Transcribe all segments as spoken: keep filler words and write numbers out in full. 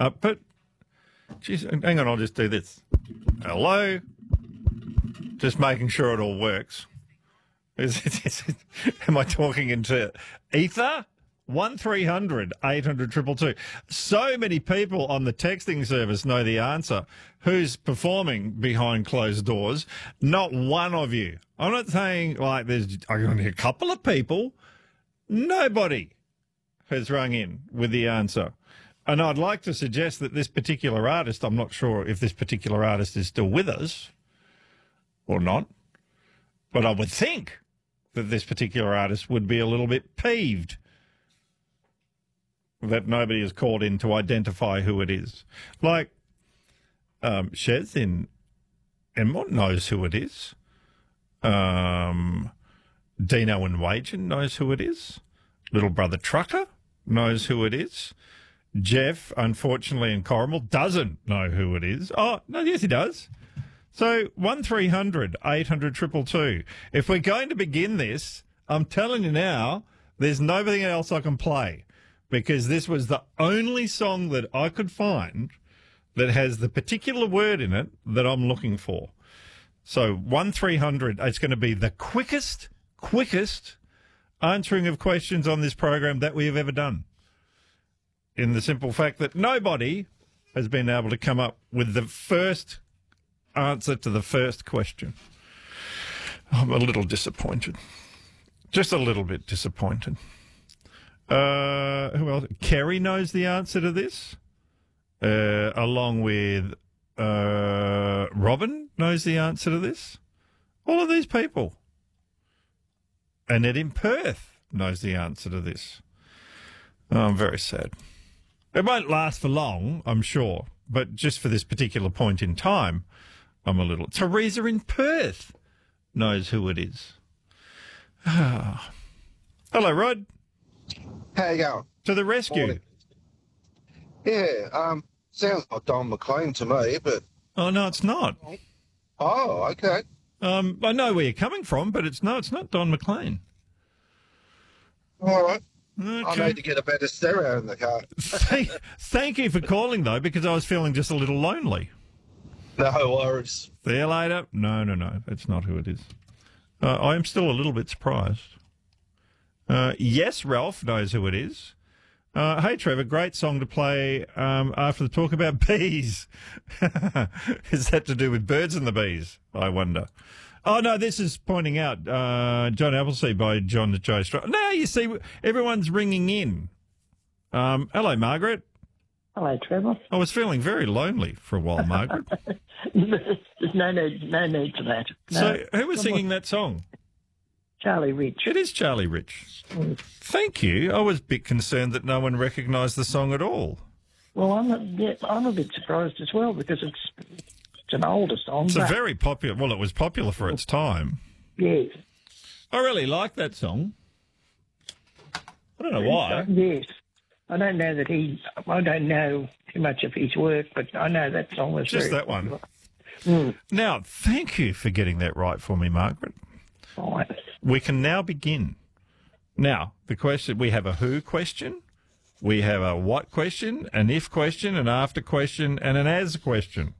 Uh, but, geez, hang on, I'll just do this. Hello? Just making sure it all works. Is it, is it, am I talking into ether? one three hundred eight hundred two two two. So many people on the texting service know the answer. Who's performing behind closed doors? Not one of you. I'm not saying like there's only a couple of people. Nobody has rung in with the answer. And I'd like to suggest that this particular artist, I'm not sure if this particular artist is still with us or not, but I would think that this particular artist would be a little bit peeved that nobody has called in to identify who it is. Like, um, Shez in Enmont knows who it is. Um, Dino and Wagen knows who it is. Little brother Trucker knows who it is. Jeff, unfortunately, in Corrimal, doesn't know who it is. Oh, no, yes, he does. So, one three hundred eight hundred two two two. If we're going to begin this, I'm telling you now, there's nobody else I can play, because this was the only song that I could find that has the particular word in it that I'm looking for. So one three hundred, it's going to be the quickest, quickest answering of questions on this program that we have ever done. In the simple fact that nobody has been able to come up with the first answer to the first question. I'm a little disappointed. Just a little bit disappointed. Uh, who else? Kerry knows the answer to this, uh, along with uh, Robin knows the answer to this. All of these people. Annette in Perth knows the answer to this. Oh, I'm very sad. It won't last for long, I'm sure, but just for this particular point in time, I'm a little... Teresa in Perth knows who it is. Hello, Rod. How you going? To the rescue. Morning. Yeah, um, sounds like Don McLean to me, but... Oh, no, it's not. Oh, okay. Um, I know where you're coming from, but it's no, it's not Don McLean. All right. Okay. I need to get a better stereo in the car. thank, thank you for calling, though, because I was feeling just a little lonely. No worries. See you later. No, no, no, that's not who it is. Uh, I am still a little bit surprised. Uh, yes, Ralph knows who it is. Uh, hey, Trevor, great song to play um, after the talk about bees. Is that to do with birds and the bees, I wonder? Oh, no, this is pointing out uh, John Appleseed by John Joe Strong. Now, you see, everyone's ringing in. Um, hello, Margaret. Hello, Trevor. I was feeling very lonely for a while, Margaret. There's no need, no need for that. No. So, who was Come singing on. that song? Charlie Rich. It is Charlie Rich. Mm. Thank you. I was a bit concerned that no one recognised the song at all. Well, I'm a, yeah, I'm a bit surprised as well because it's it's an older song. It's a but, very popular... Well, it was popular for its time. yes. I really like that song. I don't know why. Yes. I don't know that he... I don't know too much of his work, but I know that song was Just very that one. popular. Mm. Now, thank you for getting that right for me, Margaret. Fine. We can now begin. Now, the question, we have a who question, we have a what question, an if question, an after question, and an as question.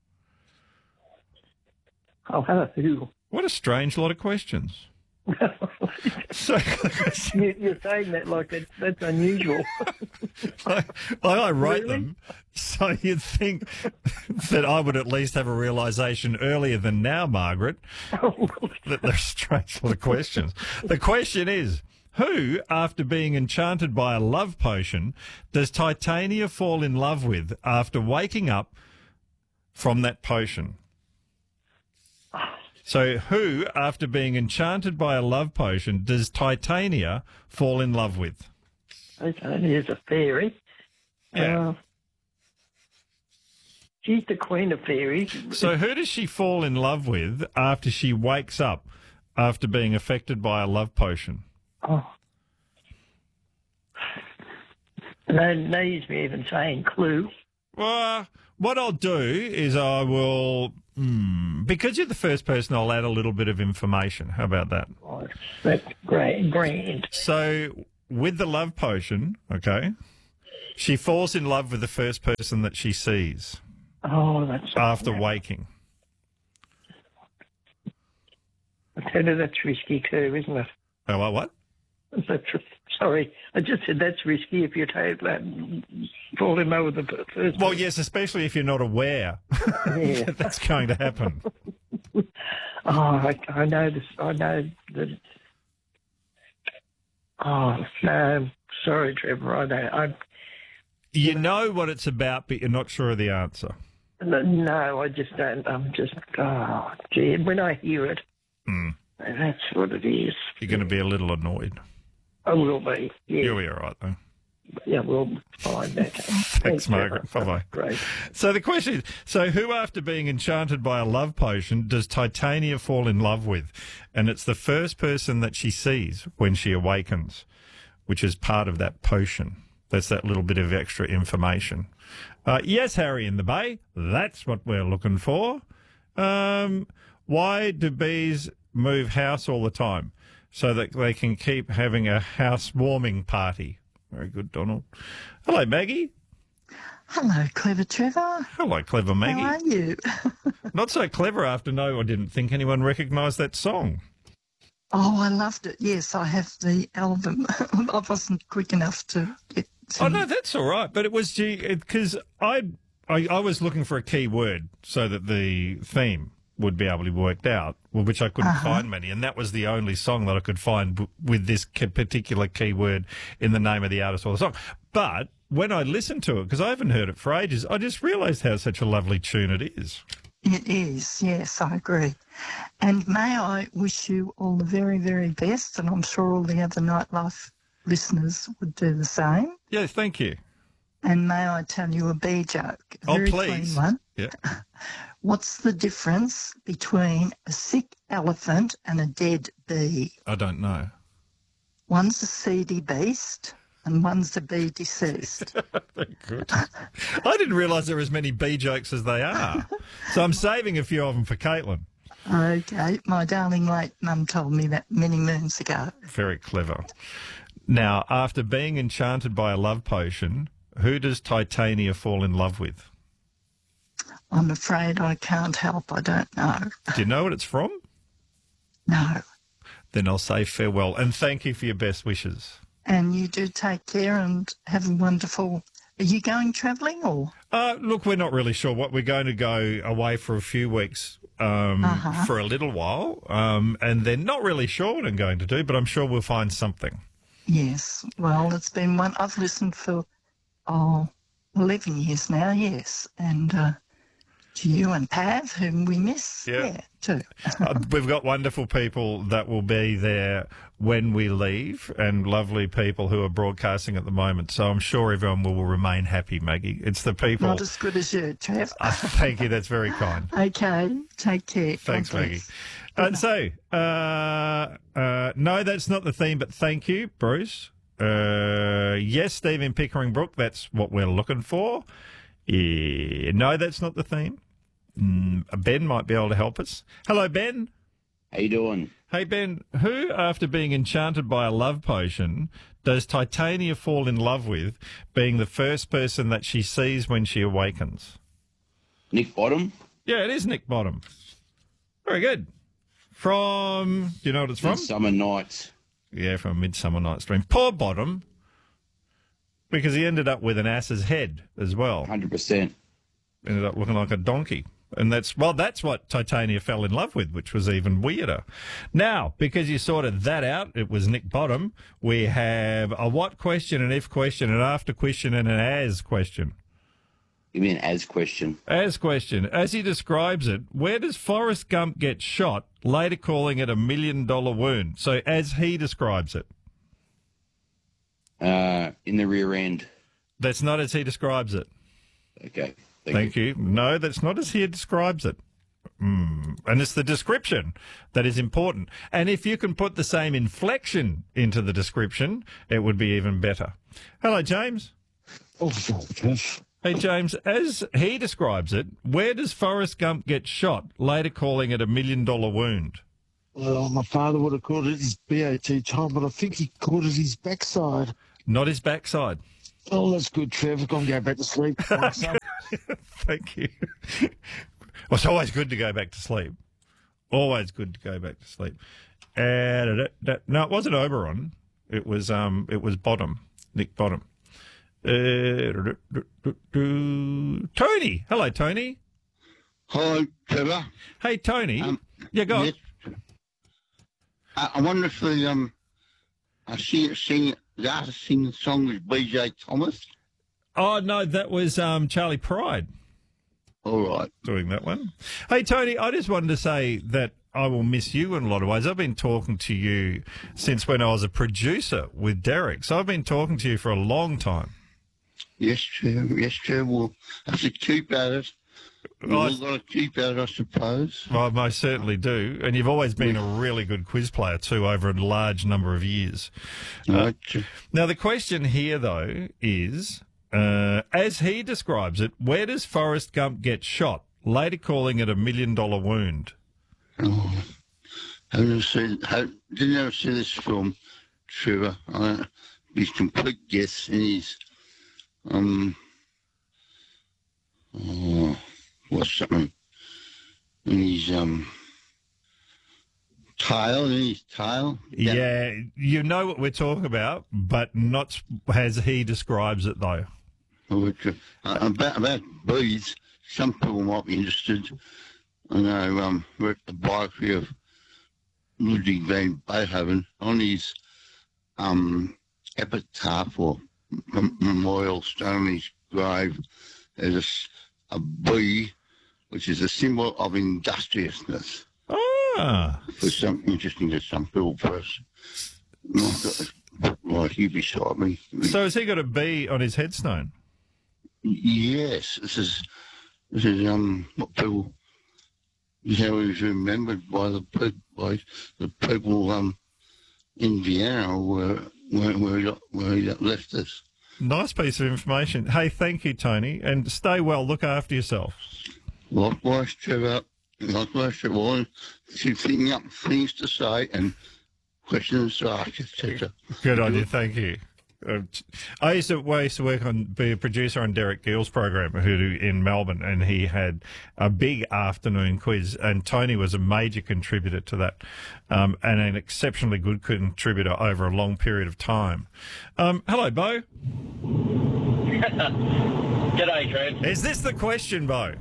I'll have a who. What a strange lot of questions. So, you, you're saying that like that, that's unusual. I, I wrote Really? them so you'd think that I would at least have a realisation earlier than now, Margaret, that they're strange lot of questions. The question is, who, after being enchanted by a love potion, does Titania fall in love with after waking up from that potion? So who, after being enchanted by a love potion, does Titania fall in love with? Okay, here's a fairy. Yeah. Uh, she's the queen of fairies. So who does she fall in love with after she wakes up after being affected by a love potion? Oh. No, no use me even saying clue. Well, what I'll do is I will, mm, because you're the first person, I'll add a little bit of information. How about that? Oh, that's great, grand. So with the love potion, okay, She falls in love with the first person that she sees Oh, that's after waking. I tell you, that's risky too, isn't it? Oh, well, what? That's, sorry, I just said that's risky if you take that, fall in love with the p- first. Well, yes, especially if you're not aware Yeah. that that's going to happen. Oh, I, I know this. I know that. Oh no, sorry, Trevor. I know. I You know what it's about, but you're not sure of the answer. no, I just don't. I'm just. Oh, gee, when I hear it, Mm. that's what it is. You're going to be a little annoyed. I will be. Yeah, You'll be all right, though. yeah, we'll find that. Thanks, Margaret. Trevor. Bye-bye. Great. So the question is, so who, after being enchanted by a love potion, does Titania fall in love with? And it's the first person that she sees when she awakens, which is part of that potion. That's that little bit of extra information. Uh, yes, Harry in the Bay, that's what we're looking for. Um, why do bees move house all the time? So that they can keep having a house warming party. Very good, Donald. Hello, Maggie. Hello, clever Trevor. Hello, clever Maggie. How are you? Not so clever after no, I didn't think anyone recognised that song. Oh, I loved it. Yes, I have the album. I wasn't quick enough to get to... Oh, no, that's all right. But it was because I, I I was looking for a key word so that the theme would be able to be worked out, well, which I couldn't Uh-huh. find many. And that was the only song that I could find w- with this k- particular key word in the name of the artist or the song. But when I listened to it, because I haven't heard it for ages, I just realised how such a lovely tune it is. It is, yes, I agree. And may I wish you all the very, very best, and I'm sure all the other Nightlife listeners would do the same. Yes, thank you. And may I tell you a bee joke? A Oh, very please. clean one. Yeah. What's the difference between a sick elephant and a dead bee? I don't know. One's a seedy beast and one's a bee deceased. Good. I didn't realise there were as many bee jokes as they are. So I'm saving a few of them for Caitlin. Okay, my darling late mum told me that many moons ago. Very clever. Now, after being enchanted by a love potion, who does Titania fall in love with? I'm afraid I can't help, I don't know. Do you know what it's from? No. Then I'll say farewell and thank you for your best wishes. And you do take care and have a wonderful... Are you going travelling or...? Uh, look, we're not really sure what we're going to go away for a few weeks um, Uh-huh. for a little while, um, and they're not really sure what I'm going to do, but I'm sure we'll find something. Yes. Well, it's been one... I've listened for, oh, eleven years now, yes. And uh, to you and Pav, whom we miss. Yeah. Yeah, too. Uh, we've got wonderful people that will be there when we leave and lovely people who are broadcasting at the moment. So I'm sure everyone will remain happy, Maggie. It's the people. Not as good as you, Trev. Uh, thank you. That's very kind. Okay, take care. Thanks, God Maggie. bless. And so, uh, uh, no, that's not the theme, but thank you, Bruce. Uh, yes, Stephen Pickering Brook, that's what we're looking for. Yeah, no, that's not the theme. Mm, Ben might be able to help us. Hello, Ben. How you doing? Hey, Ben, who, after being enchanted by a love potion, does Titania fall in love with, being the first person that she sees when she awakens? Nick Bottom? Yeah, it is Nick Bottom. Very good. From, do you know what it's from? Summer Nights. Yeah, from Midsummer Night's Dream. Poor Bottom, because he ended up with an ass's head as well. one hundred percent. Ended up looking like a donkey. And that's, well, that's what Titania fell in love with, which was even weirder. Now, because you sorted that out, it was Nick Bottom, we have a what question, an if question, an after question, and an as question. Give me an as question. As question, as he describes it, where does Forrest Gump get shot, later calling it a million dollar wound? So as he describes it. Uh, in the rear end. That's not as he describes it. Okay. Thank, Thank you. No, that's not as he describes it. Mm. And it's the description that is important. And if you can put the same inflection into the description, it would be even better. Hello, James. Oh, gosh. Hey, James, as he describes it, where does Forrest Gump get shot, later calling it a million dollar wound? Well, my father would have called it his B A T time, but I think he called it his backside. Not his backside. Oh, that's good, Trev. I'm going to go back to sleep. Thanks, son. Thank you. Well, it's always good to go back to sleep. Always good to go back to sleep. Uh, no, it wasn't Oberon. It was um, it was Bottom, Nick Bottom. Uh, Tony, hello, Tony. Hello, Trevor. Hey, Tony. Um, yeah, go yes. on. I, I wonder if the um, I see sing the artist singing the song was B J Thomas. Oh no, that was um, Charlie Pride. All right. Doing that one. Hey, Tony, I just wanted to say that I will miss you in a lot of ways. I've been talking to you since when I was a producer with Derek, so I've been talking to you for a long time. Yes, Trev. Yes, Trev. We'll have to keep at it. We've I- got to keep at it, I suppose. I most certainly do. And you've always been a really good quiz player, too, over a large number of years. Right. Now, the question here, though, is, uh, as he describes it, where does Forrest Gump get shot, later calling it a million-dollar wound? Oh, haven't ever seen, have, didn't ever see this film, Trevor. I, his complete guess and his, um, oh, what's something in his, um, tail, in his tail. Yeah, you know what we're talking about, but not as he describes it, though. Uh, about, about bees, some people might be interested. I know, um, read the biography of Ludwig van Beethoven on his um, epitaph or mem- memorial stone on his grave. There's a, s- a bee, which is a symbol of industriousness. Ah, For some interesting to some people, first. Like you beside me. so has he got a bee on his headstone? Yes, this is this is um what people is how he's remembered by the pe- by the people um in Vienna where where where he, where he left us. Nice piece of information. Hey, thank you, Tony, and stay well. Look after yourself. Likewise, Trevor. Likewise, Trevor. Keep thinking up things to say and questions to ask, et cetera. Good on you. Thank you. Uh, I used to, I used to work on, be a producer on Derek Gill's program who in Melbourne, and he had a big afternoon quiz, and Tony was a major contributor to that, um, and an exceptionally good contributor over a long period of time. Um, hello, Bo. G'day, Trev. Is this the question, Bo?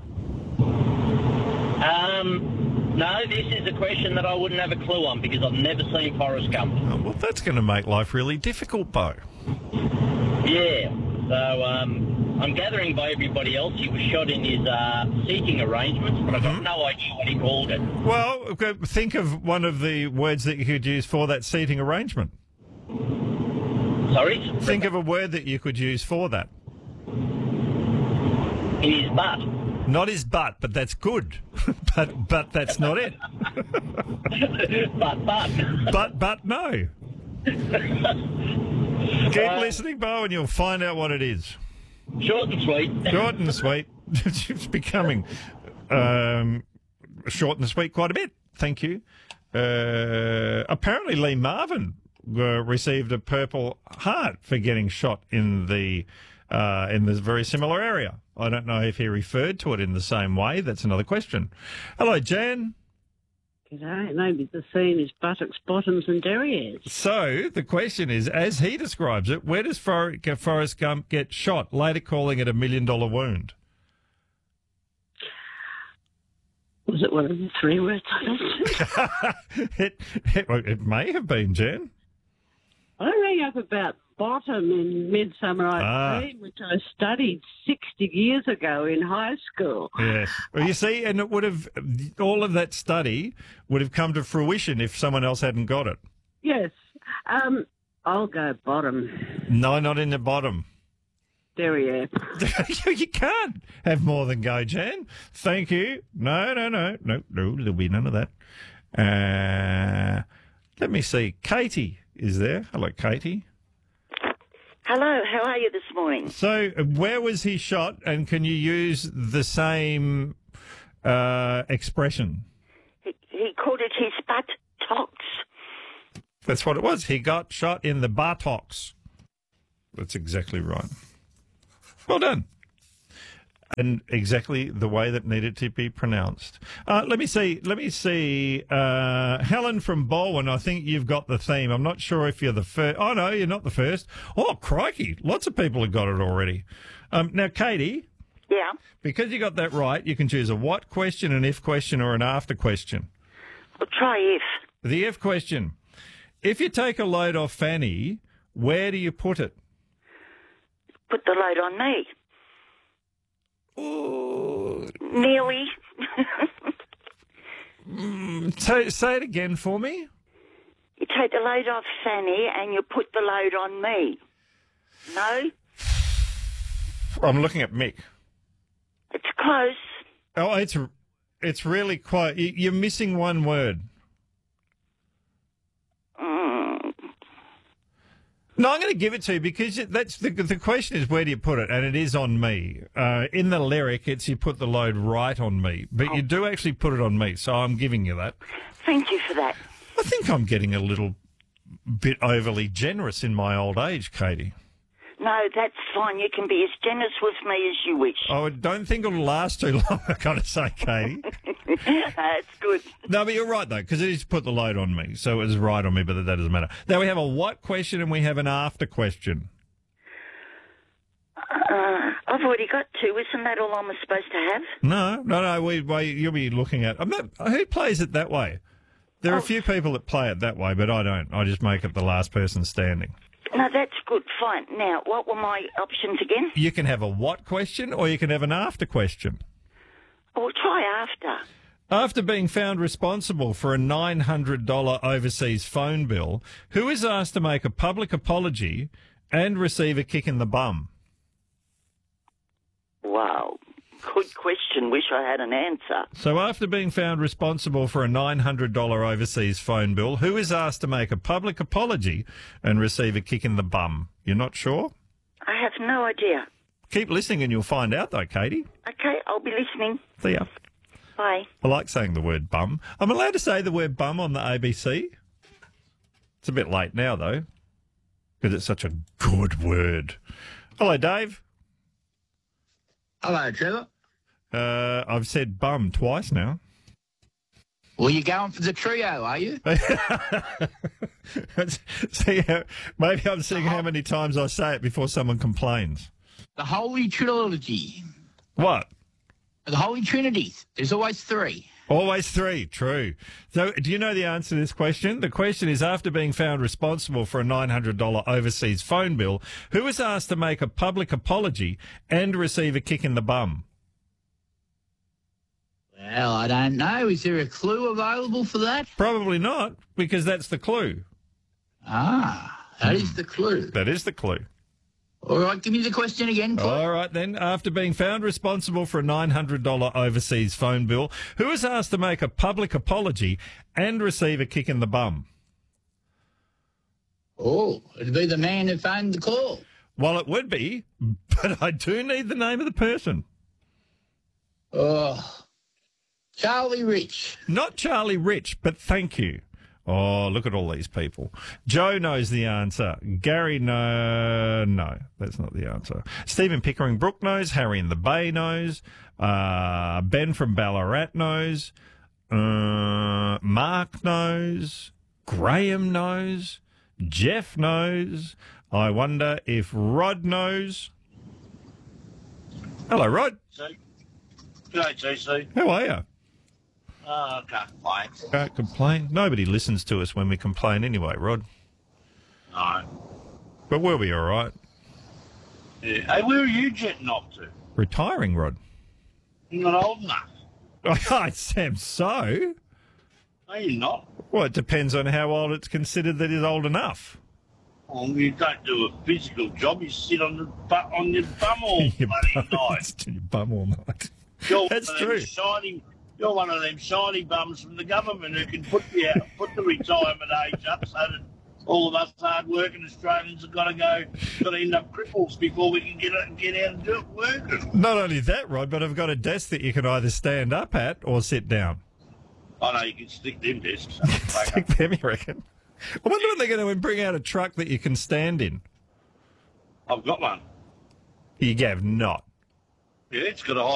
Um, no, this is a question that I wouldn't have a clue on because I've never seen Forrest Gump. Oh, well, that's going to make life really difficult, Bo. Yeah, so um, I'm gathering by everybody else he was shot in his uh, seating arrangements, but I've got no idea what he called it. Well, think of one of the words that you could use for that seating arrangement. Sorry? Think of a word that you could use for that. In his butt. Not his butt, but that's good. but but that's not it. Butt, butt. But but no. Keep listening, Bo, and you'll find out what it is. Short and sweet. Short and sweet. It's becoming um, short and sweet quite a bit. Thank you. Uh, apparently, Lee Marvin uh, received a Purple Heart for getting shot in the uh, in this very similar area. I don't know if he referred to it in the same way. That's another question. Hello, Jan. G'day. Maybe the scene is buttocks, bottoms and derrieres. So the question is, as he describes it, where does For- Forrest Gump get shot, later calling it a million-dollar wound? Was it one of the three words? it, it, it may have been, Jan. I rang up about bottom in Midsummer Night's Ah. Dream, which I studied sixty years ago in high school. Yes. Well, you see, and it would have, all of that study would have come to fruition if someone else hadn't got it. Yes. Um, I'll go bottom. No, not in the bottom. Derriere. You can't have more than go, Jan. Thank you. No, no, no, no, no, there'll be none of that. Uh, let me see. Katie is there. Hello, Katie. Hello, how are you this morning? So, uh, where was he shot, and can you use the same uh, expression? He, he called it his buttocks. That's what it was. He got shot in the buttocks. That's exactly right. Well done. And exactly the way that needed to be pronounced. Uh, let me see. Let me see. Uh, Helen from Bolwyn, I think you've got the theme. I'm not sure if you're the first. Oh, no, you're not the first. Oh, crikey. Lots of people have got it already. Um, now, Katie. Yeah. Because you got that right, you can choose a what question, an if question, or an after question. Well, try if. The if question. If you take a load off Fanny, where do you put it? Put the load on me. Ooh. Nearly. mm, say, say it again for me. You take the load off Fanny and you put the load on me. No? I'm looking at Mick. It's close. Oh, it's it's really quite... you- You're missing one word. Mm. No, I'm going to give it to you because that's the the question is where do you put it, and it is on me. Uh, in the lyric, it's you put the load right on me, but Oh. you do actually put it on me, so I'm giving you that. Thank you for that. I think I'm getting a little bit overly generous in my old age, Katie. No, that's fine. You can be as generous with me as you wish. I don't think it'll last too long, I've got to say, Katie. That's good. No, but you're right, though, because it is put the load on me, so it was right on me, but that doesn't matter. Now we have a what question and we have an after question. Uh, I've already got two. Isn't that all I'm supposed to have? No, no, no, we, we, you'll be looking at... I'm not, who plays it that way? There are Oh. a few people that play it that way, but I don't. I just make it the last person standing. No, that's good. Fine. Now, what were my options again? You can have a what question or you can have an after question. Oh, try after. After being found responsible for a nine hundred dollars overseas phone bill, who is asked to make a public apology and receive a kick in the bum? Wow. Good question. Wish I had an answer. So after being found responsible for a nine hundred dollars overseas phone bill, who is asked to make a public apology and receive a kick in the bum? You're not sure? I have no idea. Keep listening and you'll find out, though, Katie. Okay, I'll be listening. See ya. Bye. I like saying the word bum. I'm allowed to say the word bum on the A B C. It's a bit late now, though, because it's such a good word. Hello, Dave. Hello, Trevor. Uh, I've said bum twice now. Well, you're going for the trio, are you? See, how, maybe I'm seeing how many times I say it before someone complains. The Holy Trilogy. What? The Holy Trinity. There's always three. Always three, true. So do you know the answer to this question? The question is, after being found responsible for a nine hundred dollars overseas phone bill, who was asked to make a public apology and receive a kick in the bum? Well, I don't know. Is there a clue available for that? Probably not, because that's the clue. Ah, that is the clue. That is the clue. All right, give me the question again, please. All right, then. After being found responsible for a nine hundred dollars overseas phone bill, who was asked to make a public apology and receive a kick in the bum? Oh, it'd be the man who phoned the call. Well, it would be, but I do need the name of the person. Oh, Charlie Rich. Not Charlie Rich, but thank you. Oh, look at all these people. Joe knows the answer. Gary, no, no, that's not the answer. Stephen Pickering Brook knows. Harry in the Bay knows. Uh, Ben from Ballarat knows. Uh, Mark knows. Graham knows. Jeff knows. I wonder if Rod knows. Hello, Rod. G'day, T C. How are you? Oh, I can't complain. Can't complain. Nobody listens to us when we complain anyway, Rod. No. But we'll be all right. Yeah. Hey, where are you jetting off to? Retiring, Rod. You're not old enough. Oh, Sam, so? No, you're not. Well, it depends on how old it's considered that is old enough. Well, you don't do a physical job. You sit on the butt on your bum all Your bloody bum- night. your bum all night. You're That's one of them true. Shiny, you're one of them shiny bums from the government who can put the put the retirement age up so that all of us hard-working Australians have got to go, got to end up cripples before we can get out, get out and do it working. Not only that, Rod, but I've got a desk that you can either stand up at or sit down. I know you can stick them desks. Stick them, you reckon? I wonder when they're going to bring out a truck that you can stand in. I've got one. You have not. Yeah, it's got a high